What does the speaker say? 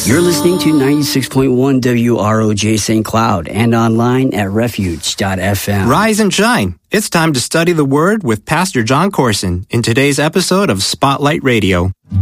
You're listening to 96.1 WROJ St. Cloud and online at refuge.fm. Rise and shine. It's time to study the Word with Pastor John Corson in today's episode of Spotlight Radio.